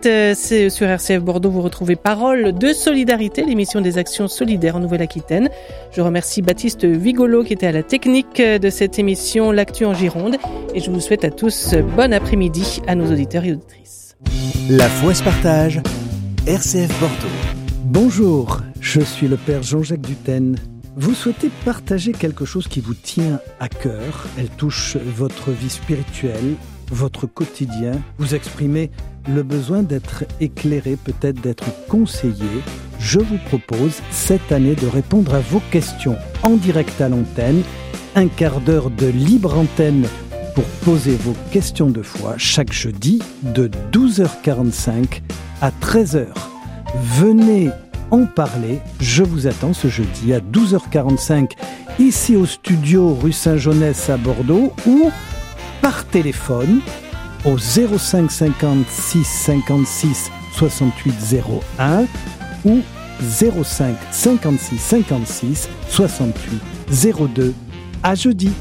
C'est sur RCF Bordeaux, vous retrouvez Parole de solidarité, l'émission des actions solidaires en Nouvelle-Aquitaine. Je remercie Baptiste Vigolo qui était à la technique de cette émission, L'Actu en Gironde. Et je vous souhaite à tous bon après-midi à nos auditeurs et auditrices. La foi se partage, RCF Bordeaux. Bonjour, je suis le Père Jean-Jacques Dutène. Vous souhaitez partager quelque chose qui vous tient à cœur. Elle touche votre vie spirituelle, votre quotidien. Vous exprimez le besoin d'être éclairé, peut-être d'être conseillé. Je vous propose cette année de répondre à vos questions en direct à l'antenne. Un quart d'heure de libre antenne pour poser vos questions de foi chaque jeudi de 12h45 à 13h. Venez en parler, je vous attends ce jeudi à 12h45 ici au studio rue Saint-Jeunesse à Bordeaux ou par téléphone au 05 56 56 68 01 ou 05 56 56 68 02. À jeudi.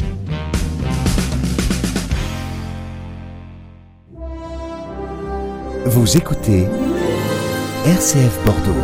Vous écoutez RCF Bordeaux.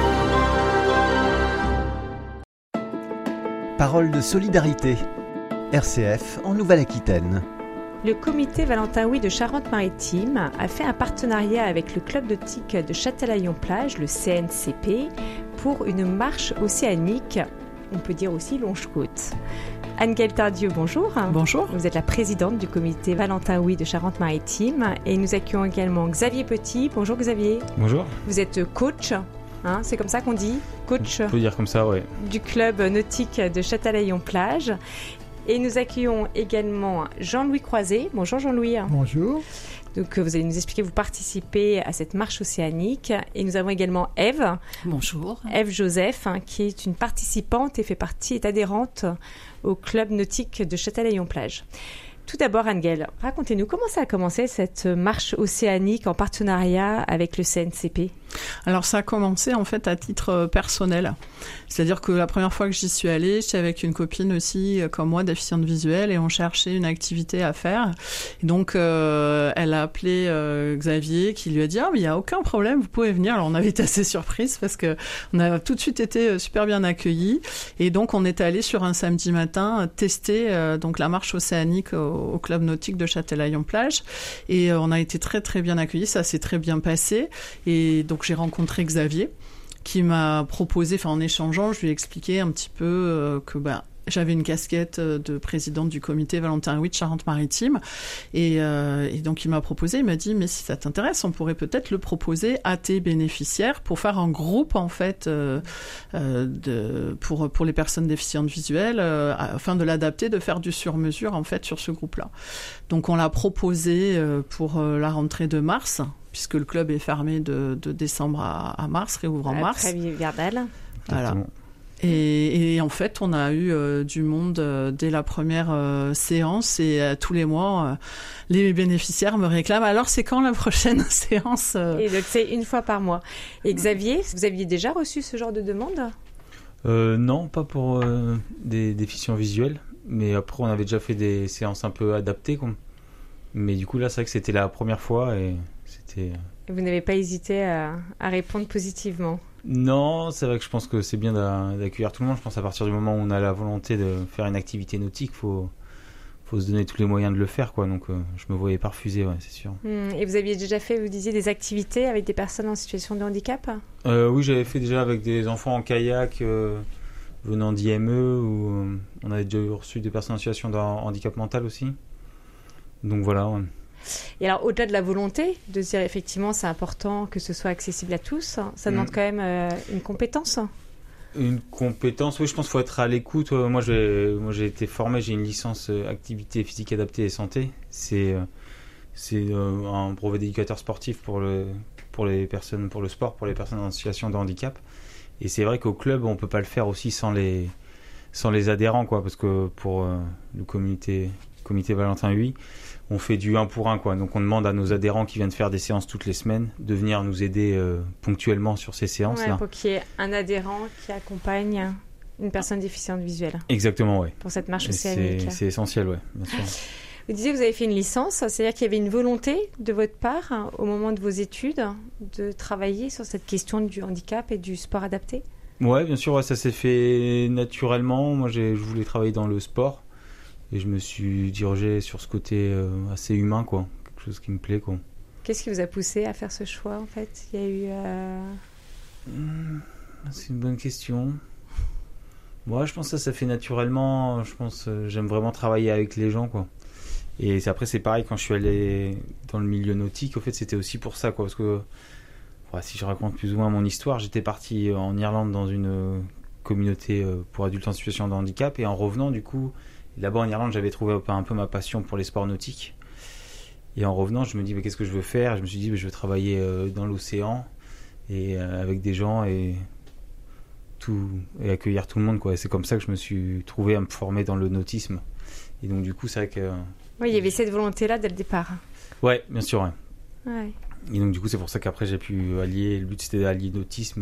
Parole de solidarité. RCF en Nouvelle-Aquitaine. Le comité Valentin Huy de Charente-Maritime a fait un partenariat avec le club nautique de Châtelaillon-Plage, le CNCP, pour une marche océanique, on peut dire aussi longe-côte. Anne-Gaëlle Tardieu, bonjour. Bonjour. Vous êtes la présidente du comité Valentin Huy de Charente-Maritime et nous accueillons également Xavier Petit. Bonjour Xavier. Bonjour. Vous êtes coach, c'est comme ça qu'on dit, coach. On peut dire comme ça, oui. Du club nautique de Châtelaillon-Plage. Et nous accueillons également Jean-Louis Croiset. Bonjour Jean-Louis. Bonjour. Donc vous allez nous expliquer, vous participez à cette marche océanique. Et nous avons également Ève. Bonjour. Ève Joseph, qui est une participante et est adhérente au club nautique de Châtelaillon-Plage. Tout d'abord, Anne-Gaëlle, racontez-nous comment ça a commencé cette marche océanique en partenariat avec le CNCP ? Alors ça a commencé en fait à titre personnel. C'est-à-dire que la première fois que j'y suis allée, j'étais avec une copine aussi comme moi, déficiente visuelle, et on cherchait une activité à faire. Et donc elle a appelé Xavier qui lui a dit « Ah mais il n'y a aucun problème, vous pouvez venir ». Alors on avait été assez surprise parce que on a tout de suite été super bien accueillis. Et donc on est allé sur un samedi matin tester donc la marche océanique au club nautique de Châtelaillon-Plage. Et on a été très très bien accueillis, ça s'est très bien passé. Et donc j'ai rencontré Xavier qui m'a proposé, en échangeant, je lui ai expliqué un petit peu que j'avais une casquette de présidente du comité Valentin Huy de Charente-Maritime et donc il m'a proposé, il m'a dit mais si ça t'intéresse, on pourrait peut-être le proposer à tes bénéficiaires pour faire un groupe en fait pour les personnes déficientes visuelles afin de l'adapter, de faire du sur-mesure en fait sur ce groupe-là. Donc on l'a proposé pour la rentrée de mars, puisque le club est fermé de décembre à mars, réouvre en mars. Très hivernale. Voilà. Et en fait, on a eu du monde dès la première séance et tous les mois, les bénéficiaires me réclament. Alors, c'est quand la prochaine séance Et donc, c'est une fois par mois. Et Xavier, vous aviez déjà reçu ce genre de demande ? Non, pas pour des déficients visuels. Mais après, on avait déjà fait des séances un peu adaptées. Mais du coup, là, c'est vrai que c'était la première fois et c'était... Vous n'avez pas hésité à répondre positivement ? Non, c'est vrai que je pense que c'est bien d'accueillir tout le monde. Je pense qu'à partir du moment où on a la volonté de faire une activité nautique, faut se donner tous les moyens de le faire, quoi. Donc, je me voyais pas refuser, ouais, c'est sûr. Et vous aviez déjà fait, vous disiez, des activités avec des personnes en situation de handicap ? Oui, j'avais fait déjà avec des enfants en kayak venant d'IME, où on avait déjà reçu des personnes en situation de handicap mental aussi. Donc voilà, ouais. Et alors, au-delà de la volonté de se dire effectivement c'est important que ce soit accessible à tous, ça demande quand même une compétence. Une compétence, oui, je pense qu'il faut être à l'écoute. Moi, j'ai été formé, j'ai une licence activité physique adaptée et santé. C'est un brevet d'éducateur sportif pour les personnes, pour le sport, pour les personnes en situation de handicap. Et c'est vrai qu'au club, on peut pas le faire aussi sans les adhérents, quoi, parce que pour le comité Valentin Huy, on fait du 1 pour 1, quoi. Donc on demande à nos adhérents qui viennent faire des séances toutes les semaines de venir nous aider ponctuellement sur ces séances-là. Ouais, pour qu'il y ait un adhérent qui accompagne une personne déficiente visuelle. Exactement, oui. Pour cette marche océanique. C'est essentiel, oui, bien sûr. Vous disiez que vous avez fait une licence, c'est-à-dire qu'il y avait une volonté de votre part, au moment de vos études, de travailler sur cette question du handicap et du sport adapté ? Ouais, bien sûr, ça s'est fait naturellement. Moi, je voulais travailler dans le sport et je me suis dirigé sur ce côté assez humain, quoi. Quelque chose qui me plaît, quoi. Qu'est-ce qui vous a poussé à faire ce choix, en fait ? Il y a eu... C'est une bonne question. Moi, je pense que ça fait naturellement. Je pense j'aime vraiment travailler avec les gens, quoi. Et après, c'est pareil, quand je suis allé dans le milieu nautique, en fait, c'était aussi pour ça, quoi. Parce que, si je raconte plus ou moins mon histoire, j'étais parti en Irlande dans une communauté pour adultes en situation de handicap. Et en revenant, du coup, là-bas en Irlande, j'avais trouvé un peu ma passion pour les sports nautiques. Et en revenant, je me dis, qu'est-ce que je veux faire ? Je me suis dit, je veux travailler dans l'océan et avec des gens et accueillir tout le monde, quoi. Et c'est comme ça que je me suis trouvé à me former dans le nautisme. Et donc, du coup, c'est vrai que... Oui, il y avait cette volonté-là dès le départ. Ouais, bien sûr, ouais. Ouais. Et donc, du coup, c'est pour ça qu'après, j'ai pu allier... Le but, c'était d'allier nautisme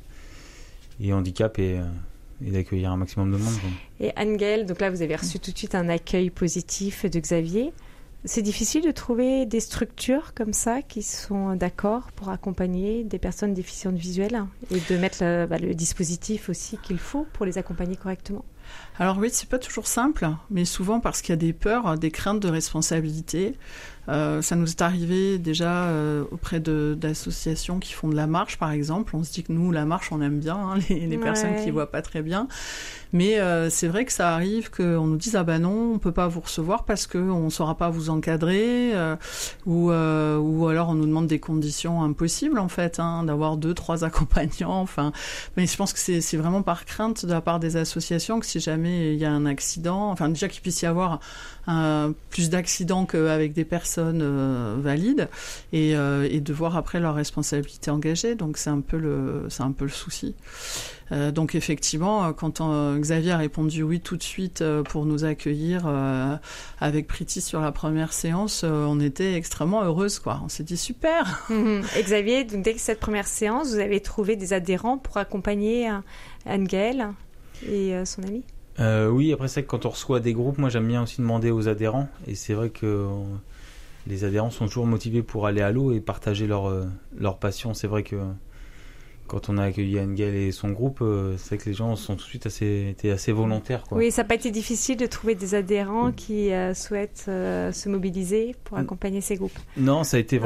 et handicap et d'accueillir un maximum de monde, quoi. Et Anne-Gaëlle, donc là, vous avez reçu tout de suite un accueil positif de Xavier. C'est difficile de trouver des structures comme ça qui sont d'accord pour accompagner des personnes déficientes visuelles et de mettre le dispositif aussi qu'il faut pour les accompagner correctement. Alors oui, c'est pas toujours simple, mais souvent parce qu'il y a des peurs, des craintes de responsabilité. Ça nous est arrivé déjà auprès d'associations qui font de la marche, par exemple. On se dit que nous, la marche, on aime bien, hein, les personnes qui ne voient pas très bien. Mais c'est vrai que ça arrive qu'on nous dise « Ah ben non, on ne peut pas vous recevoir parce qu'on ne saura pas vous encadrer. » ou alors on nous demande des conditions impossibles, en fait, hein, d'avoir 2-3 accompagnants. Enfin, mais je pense que c'est vraiment par crainte de la part des associations que si jamais il y a un accident, enfin déjà qu'il puisse y avoir plus d'accidents qu'avec des personnes valides et de voir après leur responsabilité engagée. Donc c'est un peu le souci. Donc effectivement, quand Xavier a répondu oui tout de suite pour nous accueillir avec Priti sur la première séance, on était extrêmement heureuses, quoi. On s'est dit super. Et Xavier, donc dès que cette première séance, vous avez trouvé des adhérents pour accompagner Anne-Gaëlle et son ami ? Oui, après c'est que quand on reçoit des groupes, moi j'aime bien aussi demander aux adhérents, et c'est vrai que les adhérents sont toujours motivés pour aller à l'eau et partager leur passion. C'est vrai que quand on a accueilli Anne-Gaëlle et son groupe, c'est vrai que les gens sont tout de suite été assez volontaires, quoi. Oui, ça n'a pas été difficile de trouver des adhérents qui souhaitent se mobiliser pour accompagner ces groupes. Non, ça a été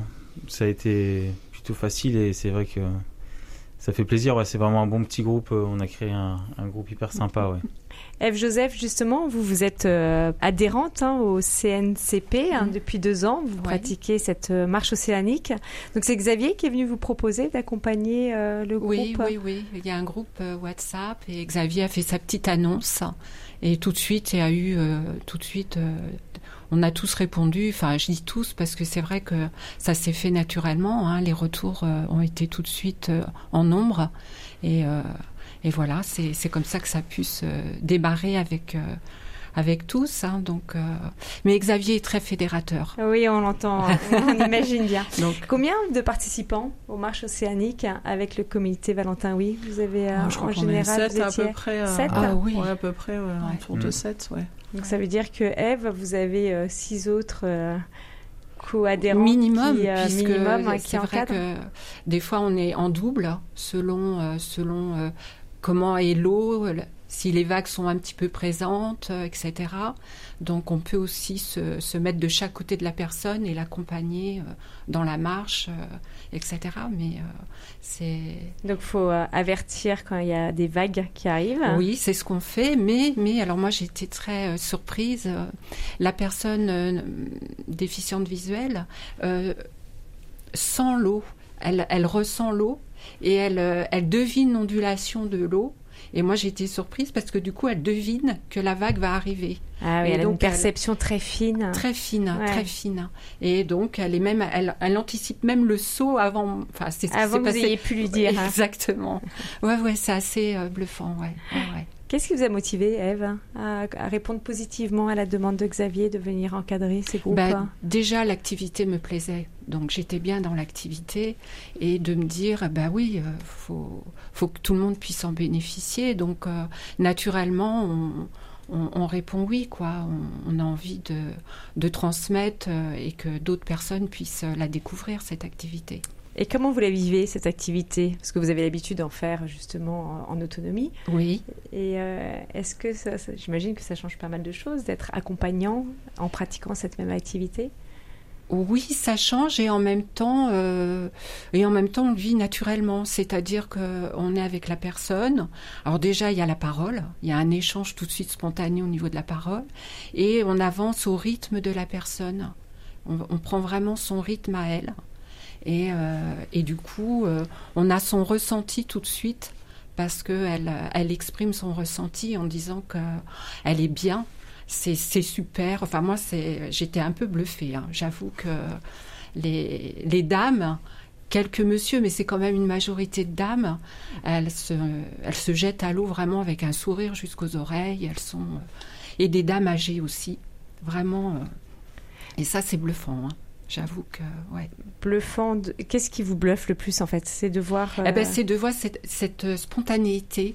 plutôt facile, et c'est vrai que ça fait plaisir. Ouais, c'est vraiment un bon petit groupe. On a créé un groupe hyper sympa, ouais. Ève Joseph, justement, vous êtes adhérente au CNCP depuis 2 ans. Vous pratiquez cette marche océanique. Donc c'est Xavier qui est venu vous proposer d'accompagner le groupe. Oui. Il y a un groupe WhatsApp et Xavier a fait sa petite annonce. Et tout de suite, il y a eu on a tous répondu. Enfin, je dis tous parce que c'est vrai que ça s'est fait naturellement, hein. Les retours ont été tout de suite en nombre. Et voilà, c'est comme ça que ça a pu se démarrer avec tous, hein, donc, mais Xavier est très fédérateur. Oui, on l'entend, on imagine bien. Donc, combien de participants aux marches océaniques avec le comité Valentin Oui, vous avez je crois qu'on général, est 7 à peu près. 7 oui, à peu près, autour de 7, ouais. Donc ça veut dire que Ève, vous avez 6 autres co-adhérents minimum, qui c'est vrai que des fois on est en double selon comment est l'eau, si les vagues sont un petit peu présentes, etc. Donc on peut aussi se mettre de chaque côté de la personne et l'accompagner dans la marche, etc. Mais c'est... Donc il faut avertir quand il y a des vagues qui arrivent. Oui, c'est ce qu'on fait, mais alors moi j'étais très surprise. La personne déficiente visuelle sent l'eau, elle ressent l'eau et elle devine l'ondulation de l'eau. Et moi, j'ai été surprise parce que du coup, elle devine que la vague va arriver. Ah oui, elle a une perception très fine. Très fine, très fine. Et donc, elle anticipe même le saut avant. Enfin, c'est avant que vous ayez pu lui dire. Exactement. Ouais, c'est assez bluffant, ouais. Qu'est-ce qui vous a motivé, Ève, à répondre positivement à la demande de Xavier de venir encadrer ces groupes? Déjà, l'activité me plaisait. Donc, j'étais bien dans l'activité et de me dire, oui, faut que tout le monde puisse en bénéficier. Donc, naturellement, on répond oui, quoi. On a envie de transmettre et que d'autres personnes puissent la découvrir, cette activité. Et comment vous la vivez, cette activité ? Parce que vous avez l'habitude d'en faire justement en autonomie. Oui. Et est-ce que j'imagine que ça change pas mal de choses d'être accompagnant en pratiquant cette même activité ? Oui, ça change et en même temps, on le vit naturellement. C'est-à-dire qu'on est avec la personne. Alors déjà, il y a la parole. Il y a un échange tout de suite spontané au niveau de la parole. Et on avance au rythme de la personne. On prend vraiment son rythme à elle. Et du coup, on a son ressenti tout de suite parce qu'elle exprime son ressenti en disant qu'elle est bien. C'est super. Enfin, moi, j'étais un peu bluffée. J'avoue que les dames, quelques messieurs, mais c'est quand même une majorité de dames, elles se jettent à l'eau vraiment avec un sourire jusqu'aux oreilles. Et des dames âgées aussi. Vraiment. Et ça, c'est bluffant. J'avoue que, ouais. Bluffant. Qu'est-ce qui vous bluffe le plus, en fait ? C'est de voir... c'est de voir cette spontanéité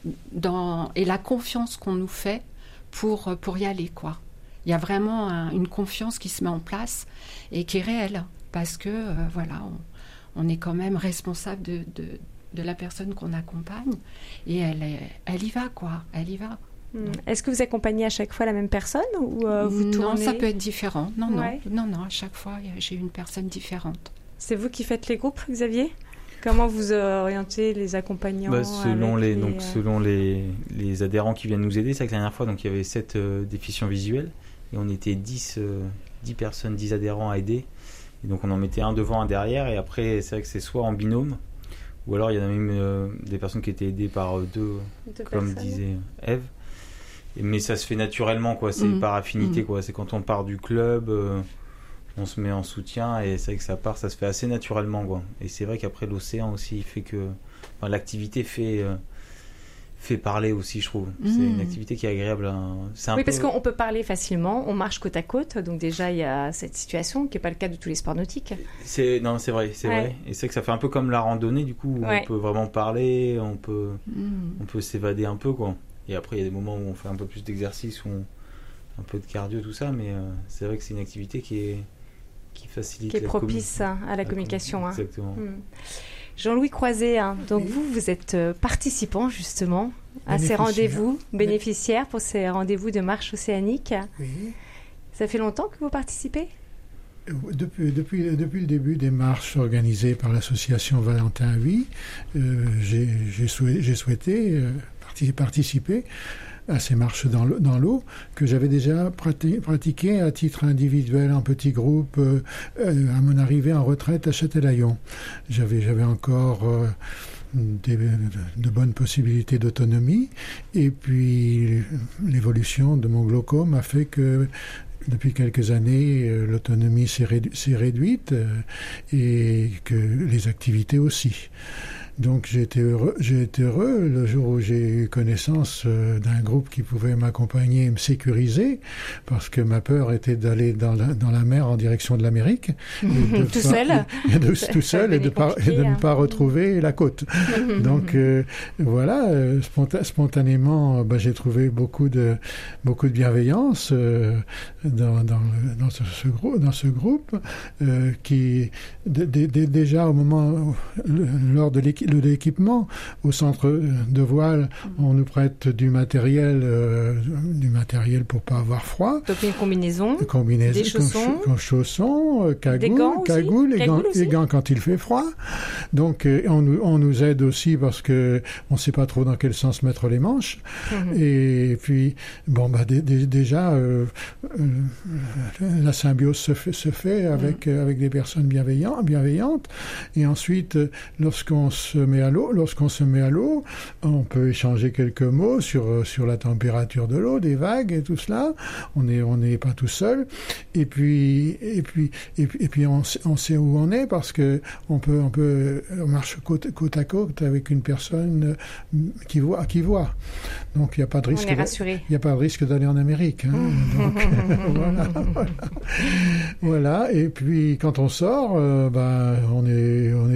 et la confiance qu'on nous fait pour y aller, quoi. Il y a vraiment une confiance qui se met en place et qui est réelle. Parce que, on est quand même responsable de la personne qu'on accompagne. Et elle y va, quoi. Elle y va. Est-ce que vous accompagnez à chaque fois la même personne ou vous tournez ? Non, ça peut être différent. Non, ouais. non, à chaque fois, j'ai une personne différente. C'est vous qui faites les groupes, Xavier ? Comment vous orientez les accompagnants ? Selon les adhérents qui viennent nous aider. C'est vrai que la dernière fois, donc, il y avait 7 déficients visuels et on était 10 personnes, 10 adhérents à aider. Et donc on en mettait un devant, un derrière, et après c'est vrai que c'est soit en binôme, ou alors il y en a même des personnes qui étaient aidées par deux comme personnes. Disait Ève. Mais ça se fait naturellement, quoi. C'est par affinité, quoi. C'est quand on part du club, on se met en soutien, et c'est vrai que ça se fait assez naturellement, quoi. Et c'est vrai qu'après l'océan aussi, il fait que l'activité fait parler aussi, je trouve. C'est une activité qui est agréable. Parce qu'on peut parler facilement, on marche côte à côte, donc déjà il y a cette situation qui n'est pas le cas de tous les sports nautiques. C'est vrai. Et c'est que ça fait un peu comme la randonnée, du coup, où on peut vraiment parler, on peut s'évader un peu, quoi. Et après, il y a des moments où on fait un peu plus d'exercice, un peu de cardio, tout ça, mais c'est vrai que c'est une activité qui facilite qui est propice à la communication. Exactement. Jean-Louis Croiset, donc vous êtes participant justement à ces rendez-vous, bénéficiaire pour ces rendez-vous de marche océanique. Oui. Ça fait longtemps que vous participez ? Depuis le début des marches organisées par l'association Valentin Huy, j'ai souhaité participer à ces marches dans l'eau que j'avais déjà pratiquées à titre individuel en petit groupe à mon arrivée en retraite à Châtelaillon. J'avais encore de bonnes possibilités d'autonomie, et puis l'évolution de mon glaucome a fait que depuis quelques années, l'autonomie s'est réduite et que les activités aussi. Donc j'ai été heureux le jour où j'ai eu connaissance d'un groupe qui pouvait m'accompagner et me sécuriser, parce que ma peur était d'aller dans la mer en direction de l'Amérique. Tout seul et de ne pas retrouver la côte. Donc voilà, spontanément, j'ai trouvé beaucoup de bienveillance dans ce groupe qui déjà au moment lors de l'équipement au centre de voile, on nous prête du matériel pour pas avoir froid. Donc une combinaison, des chaussons, cagoule et gants quand il fait froid. Donc on nous aide aussi parce que on sait pas trop dans quel sens mettre les manches. Et puis déjà la symbiose se fait avec des personnes bienveillantes. Et ensuite, lorsqu'on se met à l'eau, on peut échanger quelques mots sur la température de l'eau, des vagues et tout cela. On n'est pas tout seul. Et puis on sait où on est, parce que on marche côte à côte avec une personne qui voit. Donc il n'y a pas de risque. On est rassuré. Il n'y a pas de risque d'aller en Amérique. Donc voilà. Et puis quand on sort, on est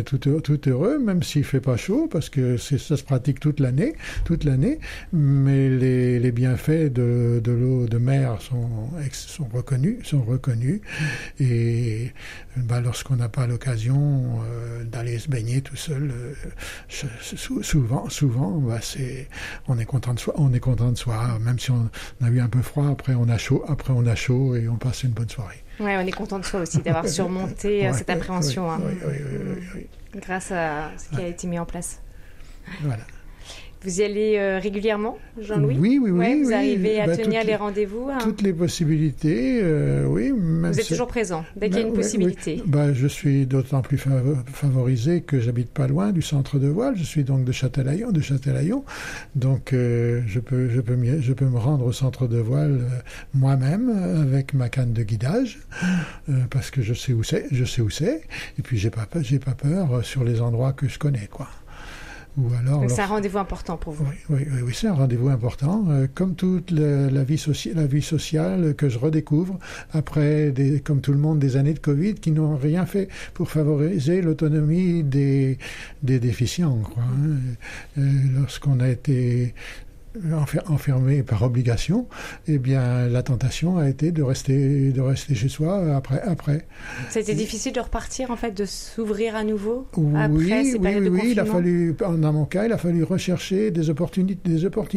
tout heureux, même s'il fait pas chaud, parce que ça se pratique toute l'année. Mais les bienfaits de l'eau de mer sont reconnus. Et lorsqu'on n'a pas l'occasion d'aller se baigner tout seul, souvent, on est content de soi, même si on a eu un peu froid. Après on a chaud et on passe une bonne soirée. Ouais, on est content de soi aussi d'avoir surmonté cette appréhension oui. Grâce à ce qui a été mis en place. Voilà. Vous y allez régulièrement, Jean-Louis ? Oui. Vous arrivez à tenir les rendez-vous Toutes les possibilités, oui. Vous êtes toujours présent, dès qu'il y a une possibilité. Oui. Je suis d'autant plus favorisé que j'habite pas loin du centre de voile. Je suis donc de Châtelaillon. Donc je peux me rendre au centre de voile moi-même avec ma canne de guidage parce que je sais où c'est. Et puis j'ai pas peur sur les endroits que je connais, quoi. Donc c'est un rendez-vous important pour vous. Oui, c'est un rendez-vous important. Comme toute la vie sociale que je redécouvre après, comme tout le monde, des années de Covid qui n'ont rien fait pour favoriser l'autonomie des déficients, quoi. Lorsqu'on a été enfermé par obligation, la tentation a été de rester chez soi après. C'était difficile de repartir, en fait, de s'ouvrir à nouveau après ces périodes de confinement. Dans mon cas, il a fallu rechercher des opportunités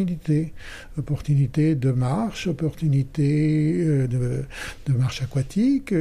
de marche, opportunités de marche aquatique,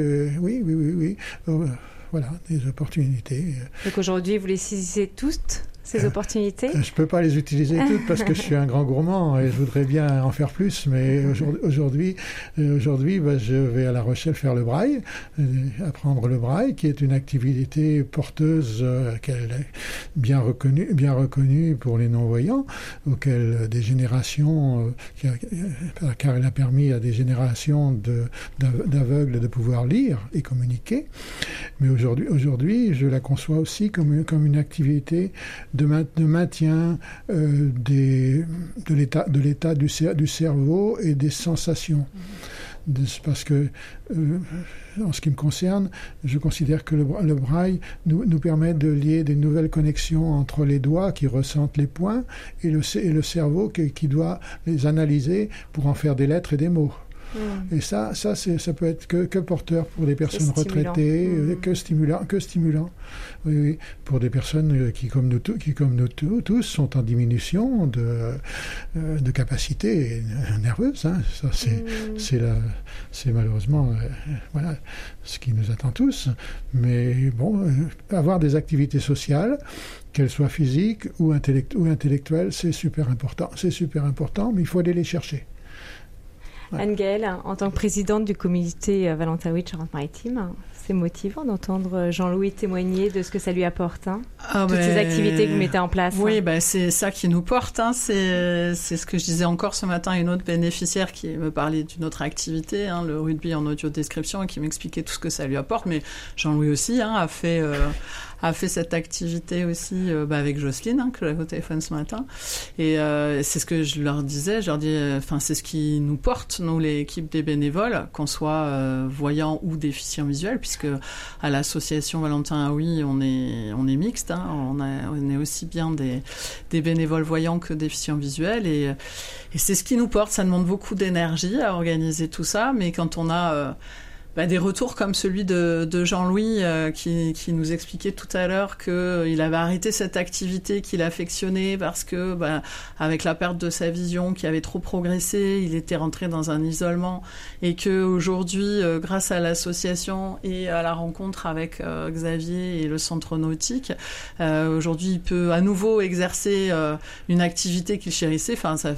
voilà, des opportunités. Donc aujourd'hui, vous les saisissez toutes ces opportunités ? Je ne peux pas les utiliser toutes parce que je suis un grand gourmand et je voudrais bien en faire plus, mais aujourd'hui, je vais à La Rochelle faire le braille, apprendre le braille, qui est une activité porteuse bien reconnue pour les non-voyants, auquel des générations, car elle a permis à des générations d'aveugles de pouvoir lire et communiquer. Mais aujourd'hui, je la conçois aussi comme une activité de maintien de l'état du cerveau et des sensations. Parce que, en ce qui me concerne, je considère que le braille nous permet de lier des nouvelles connexions entre les doigts qui ressentent les points et le cerveau qui doit les analyser pour en faire des lettres et des mots. Et ça peut être que porteur pour des personnes retraitées, que stimulant. Oui, pour des personnes qui, comme nous tous, sont en diminution de capacité nerveuse. Hein. Ça, c'est malheureusement ce qui nous attend tous. Mais bon, avoir des activités sociales, qu'elles soient physiques ou intellectuelles, c'est super important, mais il faut aller les chercher. Anne-Gaëlle, en tant que présidente du comité Valentin Oui de Charente-Maritime, c'est motivant d'entendre Jean-Louis témoigner de ce que ça lui apporte, toutes ces activités que vous mettez en place. Oui, c'est ça qui nous porte. C'est ce que je disais encore ce matin à une autre bénéficiaire qui me parlait d'une autre activité, le rugby en audio-description, et qui m'expliquait tout ce que ça lui apporte. Mais Jean-Louis aussi a fait cette activité aussi avec Jocelyne, que j'avais au téléphone ce matin. Et c'est ce que je leur disais. Je leur dis, c'est ce qui nous porte, nous, l'équipe des bénévoles, qu'on soit voyants ou déficients visuels, puisque à l'association Valentin Oui, on est mixte. On est aussi bien des bénévoles voyants que déficients visuels. Et c'est ce qui nous porte. Ça demande beaucoup d'énergie à organiser tout ça. Mais quand on a... des retours comme celui de Jean-Louis qui nous expliquait tout à l'heure qu'il avait arrêté cette activité qu'il affectionnait parce que avec la perte de sa vision qui avait trop progressé, il était rentré dans un isolement, et que aujourd'hui, grâce à l'association et à la rencontre avec Xavier et le centre nautique, aujourd'hui il peut à nouveau exercer une activité qu'il chérissait.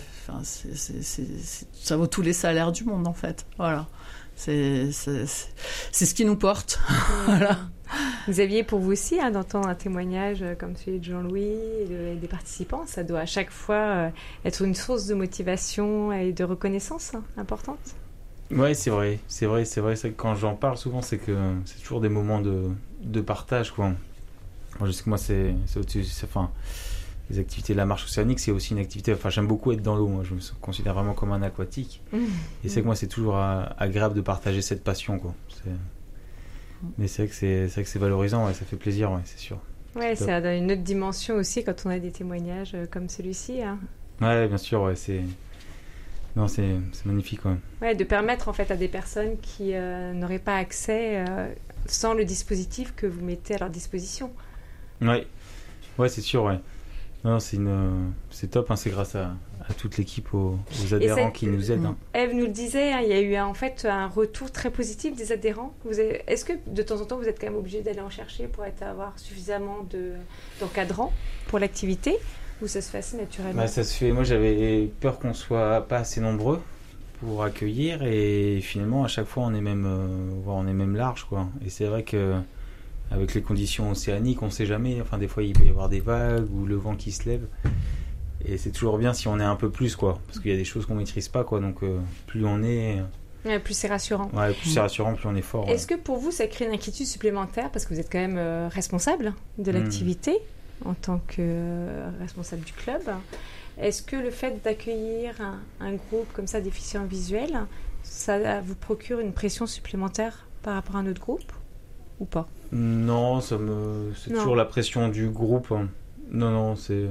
Ça vaut tous les salaires du monde en fait. Voilà. C'est ce qui nous porte. Voilà. Xavier, pour vous aussi, d'entendre un témoignage comme celui de Jean-Louis et des participants, ça doit à chaque fois être une source de motivation et de reconnaissance importante. Ouais, c'est vrai. C'est que quand j'en parle souvent, c'est que c'est toujours des moments de partage, quoi. Moi, je sais que moi, c'est au-dessus. Les activités de la marche océanique, c'est aussi une activité... j'aime beaucoup être dans l'eau. Moi, je me considère vraiment comme un aquatique. Et c'est que moi, c'est toujours agréable de partager cette passion, quoi. Mais c'est vrai que c'est valorisant, ça fait plaisir, c'est sûr. Ouais, ça donne une autre dimension aussi quand on a des témoignages comme celui-ci. Hein. Ouais, bien sûr, ouais, c'est magnifique, ouais. Ouais, de permettre en fait à des personnes qui n'auraient pas accès sans le dispositif que vous mettez à leur disposition. Ouais, c'est sûr, ouais. Non, c'est top, hein, c'est grâce à toute l'équipe, aux adhérents qui nous aident. Hein. Ève nous le disait, hein, il y a eu en fait un retour très positif des adhérents. Est-ce que de temps en temps vous êtes quand même obligé d'aller en chercher pour avoir suffisamment d'encadrants pour l'activité, ou ça se fait assez naturellement? Bah, ça se fait. Moi, j'avais peur qu'on soit pas assez nombreux pour accueillir, et finalement à chaque fois on est même large, quoi. Et c'est vrai que avec les conditions océaniques, on sait jamais, enfin des fois il peut y avoir des vagues ou le vent qui se lève, et c'est toujours bien si on est un peu plus, quoi, parce qu'il y a des choses qu'on maîtrise pas, quoi, donc plus on est, plus c'est rassurant. Ouais, plus c'est rassurant, plus on est fort. Est-ce que pour vous ça crée une inquiétude supplémentaire, parce que vous êtes quand même responsable de l'activité en tant que responsable du club? Est-ce que le fait d'accueillir un groupe comme ça déficient visuel, ça vous procure une pression supplémentaire par rapport à un autre groupe ou pas? Non, c'est toujours la pression du groupe. Hein. Non, c'est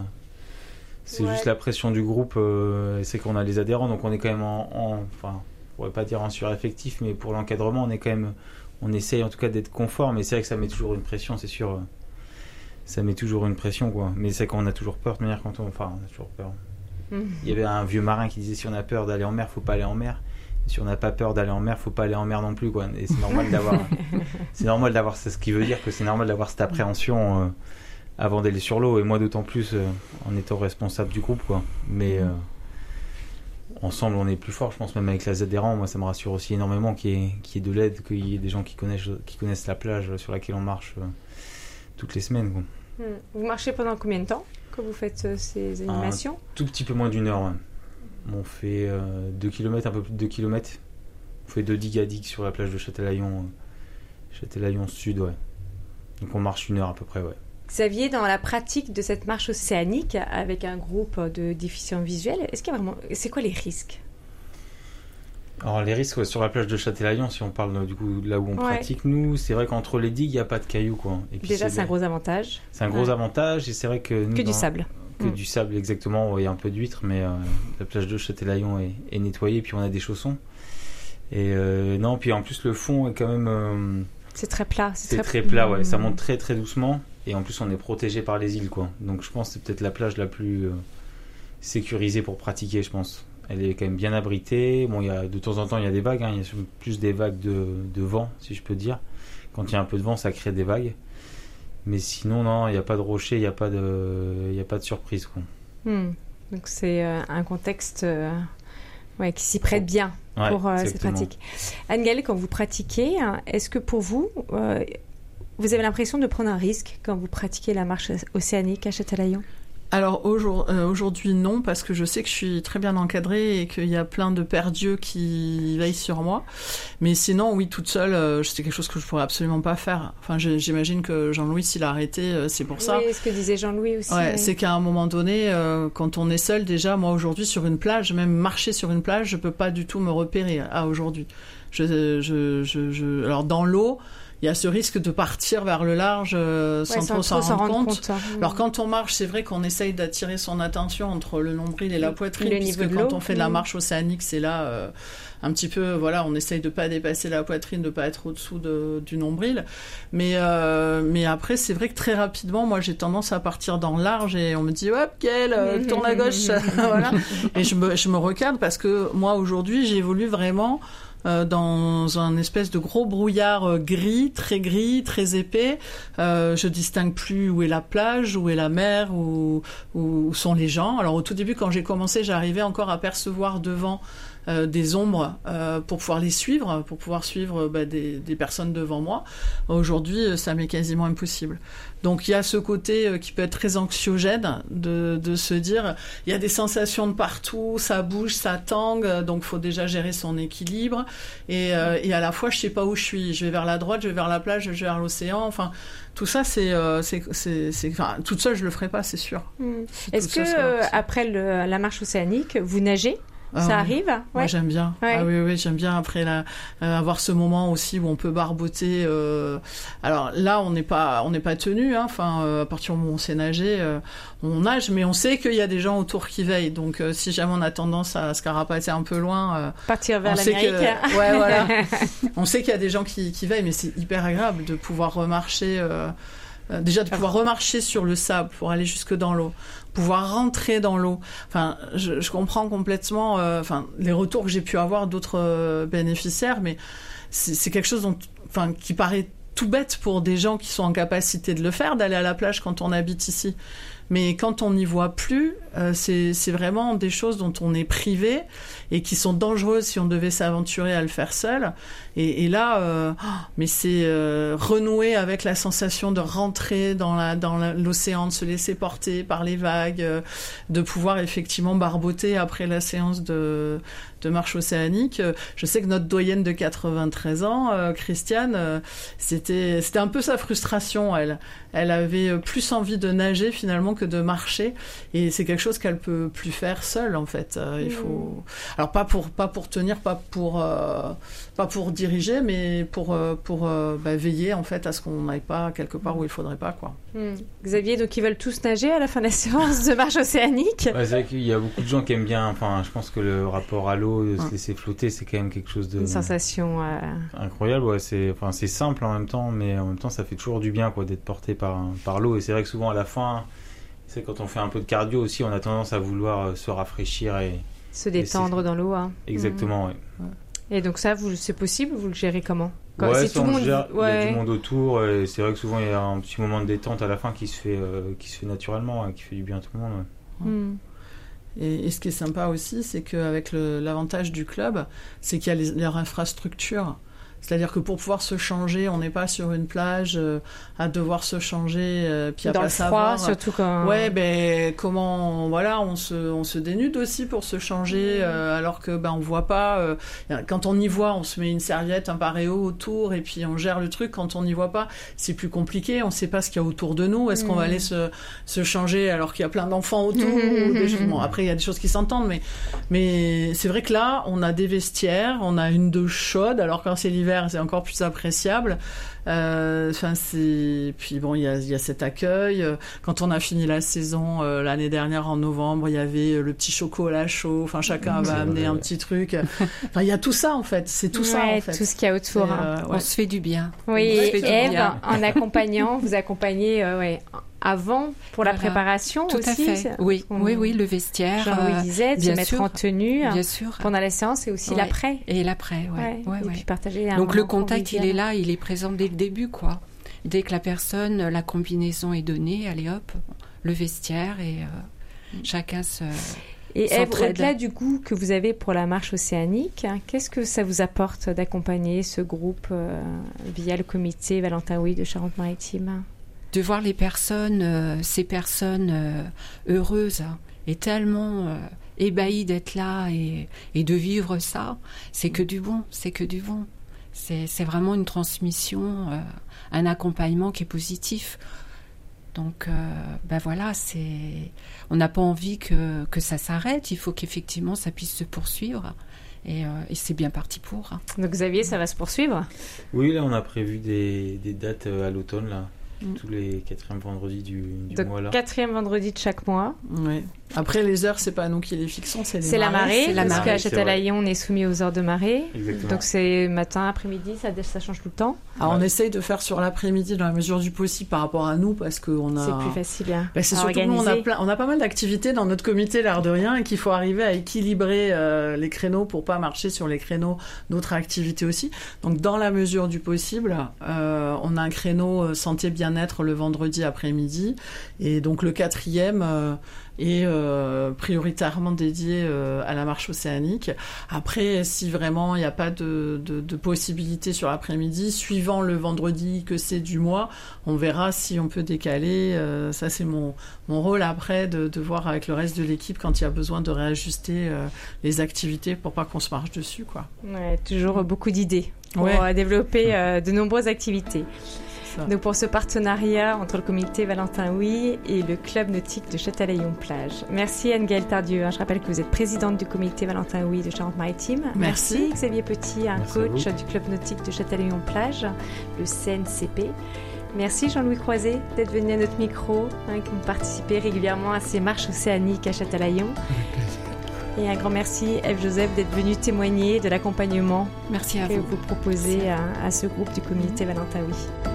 juste la pression du groupe. Et c'est qu'on a les adhérents, donc on est quand même on pourrait pas dire en sureffectif, mais pour l'encadrement, on essaye en tout cas d'être conforme. Mais c'est vrai que ça met toujours une pression, c'est sûr. Ça met toujours une pression, quoi. Mais c'est qu'on a toujours peur de manière on a toujours peur. Il y avait un vieux marin qui disait si on a peur d'aller en mer, faut pas aller en mer. Si on n'a pas peur d'aller en mer, faut pas aller en mer non plus, quoi. Et c'est normal d'avoir c'est ce qui veut dire que c'est normal d'avoir cette appréhension avant d'aller sur l'eau, et moi d'autant plus en étant responsable du groupe, quoi. Mais ensemble on est plus fort, je pense, même avec les adhérents. Moi ça me rassure aussi énormément qu'il y ait de l'aide, qu'il y ait des gens qui connaissent la plage sur laquelle on marche toutes les semaines, quoi. Vous marchez pendant combien de temps quand vous faites ces animations? Un tout petit peu moins d'1 heure, ouais. On fait 2 km, un peu plus de 2 km. On fait de digue à digue sur la plage de Châtelaillon Sud, ouais. Donc on marche 1 heure à peu près, ouais. Xavier, dans la pratique de cette marche océanique avec un groupe de déficients visuels, c'est quoi les risques? Alors les risques, sur la plage de Châtelaillon, si on parle du coup là où on pratique, nous, c'est vrai qu'entre les digues, il n'y a pas de cailloux, quoi. Et puis déjà, c'est un gros avantage. C'est un gros avantage, et c'est vrai que nous, du sable. Du sable, exactement. Il y a un peu d'huîtres, mais la plage de Châtelaillon est nettoyée, puis on a des chaussons. Et non, puis en plus le fond est quand même... c'est très plat. C'est très plat, ouais. Ça monte très très doucement, et en plus on est protégé par les îles, quoi. Donc je pense que c'est peut-être la plage la plus sécurisée pour pratiquer, je pense. Elle est quand même bien abritée. Bon, de temps en temps il y a des vagues, hein. Il y a plus des vagues de vent, si je peux dire. Quand il y a un peu de vent, ça crée des vagues. Mais sinon, non, il n'y a pas de rocher, il n'y a pas de surprise, quoi. Donc c'est un contexte qui s'y prête bien pour cette pratique. Anne-Gaëlle, quand vous pratiquez, est-ce que pour vous, vous avez l'impression de prendre un risque quand vous pratiquez la marche océanique à Châtelaillon? Alors aujourd'hui non, parce que je sais que je suis très bien encadrée et qu'il y a plein de pères dieux qui veillent sur moi. Mais sinon, oui, toute seule, c'est quelque chose que je pourrais absolument pas faire. Enfin, j'imagine que Jean-Louis, s'il a arrêté, c'est pour ça. Oui, ce que disait Jean-Louis aussi. Ouais, c'est qu'à un moment donné, quand on est seul, déjà, moi aujourd'hui sur une plage, même marcher sur une plage, je peux pas du tout me repérer aujourd'hui. Alors dans l'eau, il y a ce risque de partir vers le large sans trop s'en rendre compte. Alors quand on marche, c'est vrai qu'on essaye d'attirer son attention entre le nombril et la poitrine, puisque quand on fait de la marche océanique, c'est là un petit peu, on essaye de pas dépasser la poitrine, de pas être au-dessous du nombril. Mais après, c'est vrai que très rapidement, moi j'ai tendance à partir dans le large, et on me dit hop, Gaëlle, tourne à gauche, voilà. Et je me recadre, parce que moi aujourd'hui, j'évolue vraiment dans un espèce de gros brouillard gris, très épais. Je distingue plus où est la plage, où est la mer, où sont les gens. Alors au tout début, quand j'ai commencé, j'arrivais encore à percevoir devant des ombres pour pouvoir les suivre, pour pouvoir suivre des personnes devant moi. Aujourd'hui, ça m'est quasiment impossible. Donc il y a ce côté qui peut être très anxiogène de se dire, il y a des sensations de partout, ça bouge, ça tangue, donc faut déjà gérer son équilibre, et à la fois je sais pas où je suis, je vais vers la droite, je vais vers la plage, je vais vers l'océan, enfin tout ça c'est toute seule je le ferai pas, c'est sûr. Est-ce que après la marche océanique, vous nagez Ça arrive? Moi, j'aime bien. Ouais. Ah oui, j'aime bien après avoir ce moment aussi où on peut barboter. Alors là, on n'est pas tenu. Hein. Enfin, à partir du moment où on sait nager, on nage, mais on sait qu'il y a des gens autour qui veillent. Donc, si jamais on a tendance à se carapater un peu loin, partir vers l'Amérique. Ouais, voilà. On sait qu'il y a des gens qui veillent, mais c'est hyper agréable de pouvoir remarcher. Déjà de pouvoir remarcher sur le sable pour aller jusque dans l'eau, pouvoir rentrer dans l'eau. Enfin, je comprends complètement les retours que j'ai pu avoir d'autres bénéficiaires, mais c'est quelque chose qui paraît tout bête pour des gens qui sont en capacité de le faire, d'aller à la plage quand on habite ici. Mais quand on n'y voit plus, c'est vraiment des choses dont on est privé et qui sont dangereuses si on devait s'aventurer à le faire seul. Et là, mais c'est renouer avec la sensation de rentrer dans l'océan, de se laisser porter par les vagues, de pouvoir effectivement barboter après la séance de marche océanique. Je sais que notre doyenne de 93 ans, Christiane, c'était un peu sa frustration, elle. Elle avait plus envie de nager finalement que de marcher, et c'est quelque chose qu'elle peut plus faire seule en fait. Il faut, alors pas pour tenir, pas pour diriger, mais pour veiller en fait à ce qu'on n'aille pas quelque part où il faudrait pas, quoi. Xavier, donc ils veulent tous nager à la fin de la séance de marche océanique? Ouais, c'est vrai qu'il y a beaucoup de gens qui aiment bien. Enfin, je pense que le rapport à l'eau, de se laisser flotter, c'est quand même quelque chose de... Une sensation... incroyable, ouais. C'est simple en même temps, mais en même temps, ça fait toujours du bien, quoi, d'être porté par l'eau. Et c'est vrai que souvent, à la fin, c'est quand on fait un peu de cardio aussi, on a tendance à vouloir se rafraîchir et... Se détendre dans l'eau, hein. Exactement, ouais. Et donc ça, c'est possible? Vous le gérez comment? Ouais, tout le monde... il y a du monde autour, et c'est vrai que souvent, il y a un petit moment de détente à la fin qui se fait naturellement, qui fait du bien à tout le monde, ouais. Et ce qui est sympa aussi, c'est qu'avec l'avantage du club, c'est qu'il y a leur infrastructure. C'est-à-dire que pour pouvoir se changer, on n'est pas sur une plage à devoir se changer puis à dans pas le savoir. froid, surtout quand... Ouais, comment... Voilà, on se dénude aussi pour se changer, alors que on voit pas... quand on y voit, on se met une serviette, un paréo autour, et puis on gère le truc. Quand on n'y voit pas, c'est plus compliqué. On sait pas ce qu'il y a autour de nous. Est-ce qu'on va aller se changer alors qu'il y a plein d'enfants autour ou des choses... Bon, après, il y a des choses qui s'entendent, mais c'est vrai que là, on a des vestiaires, on a une douche chaude, alors quand c'est l'hiver, c'est encore plus appréciable. Puis bon, il y a cet accueil. Quand on a fini la saison l'année dernière en novembre, il y avait le petit chocolat chaud. Enfin, chacun va amener un petit truc. Enfin, il y a tout ça en fait. C'est tout ça en fait. Tout ce qu'il y a autour. On se fait du bien. Oui, Ève, en accompagnant, vous accompagnez avant pour la préparation tout aussi. À fait. Oui, le vestiaire. Jean-Louis disait, de se mettre en tenue bien sûr. Pendant la séance et aussi l'après. Et l'après, et puis partager un Donc le contact, il est là, il est présent dès le début, quoi. Dès que la personne, la combinaison est donnée, allez hop, le vestiaire et chacun se... Et Ève, au-delà du goût que vous avez pour la marche océanique, qu'est-ce que ça vous apporte d'accompagner ce groupe via le comité Valentin Houy de Charente-Maritime? De voir les personnes, ces personnes heureuses et tellement ébahies d'être là et de vivre ça, c'est que du bon, C'est vraiment une transmission, un accompagnement qui est positif. Donc, voilà, on n'a pas envie que ça s'arrête. Il faut qu'effectivement, ça puisse se poursuivre. Et c'est bien parti pour. Donc, Xavier, ça va se poursuivre? Oui, là, on a prévu des dates à l'automne, là. Tous les 4e vendredis du mois, là. 4e vendredi de chaque mois. Oui. Après, les heures, c'est pas nous qui les fixons, c'est les marées. C'est la marée, parce qu'à Châtelaillon, on est soumis aux heures de marée. Exactement. Donc, c'est matin, après-midi, ça change tout le temps. Alors, on essaye de faire sur l'après-midi dans la mesure du possible par rapport à nous, parce qu'on a... C'est plus facile à c'est surtout organiser. Nous, on a pas mal d'activités dans notre comité, l'air de rien, et qu'il faut arriver à équilibrer les créneaux pour pas marcher sur les créneaux d'autres activités aussi. Donc, dans la mesure du possible, on a un créneau santé bien-être le vendredi après-midi, et donc le 4e est prioritairement dédié à la marche océanique. Après, si vraiment il n'y a pas de possibilité sur l'après-midi, suivant le vendredi que c'est du mois, on verra si on peut décaler. Ça, c'est mon rôle après de voir avec le reste de l'équipe quand il y a besoin de réajuster les activités pour pas qu'on se marche dessus, quoi. Ouais, toujours beaucoup d'idées pour développer de nombreuses activités. ça. Donc pour ce partenariat entre le comité Valentin Houy et le club nautique de Châtelaillon-Plage. Merci Anne-Gaëlle Tardieu. Je rappelle que vous êtes présidente du comité Valentin Houy de Charente-Maritime. Merci. Xavier Petit, un Merci coach du club nautique de Châtelaillon-Plage, le CNCP. Merci Jean-Louis Croiset d'être venu à notre micro, qui participez régulièrement à ces marches océaniques à Châtelaillon. Et un grand merci Ève Joseph d'être venu témoigner de l'accompagnement Merci à que vous. vous proposez à ce groupe du comité Valentin Houy.